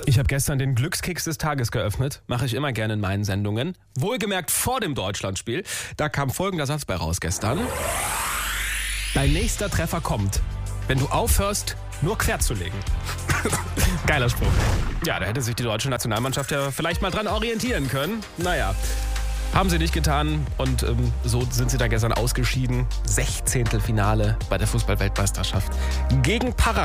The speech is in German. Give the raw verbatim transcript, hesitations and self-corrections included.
Ich habe gestern den Glückskeks des Tages geöffnet. Mache ich immer gerne in meinen Sendungen. Wohlgemerkt vor dem Deutschlandspiel. Da kam folgender Satz bei raus gestern. Dein nächster Treffer kommt, wenn du aufhörst, nur quer zu legen. Geiler Spruch. Ja, da hätte sich die deutsche Nationalmannschaft ja vielleicht mal dran orientieren können. Naja, haben sie nicht getan und ähm, so sind sie dann gestern ausgeschieden. Sechzehntelfinale bei der Fußball-Weltmeisterschaft gegen Paraguay.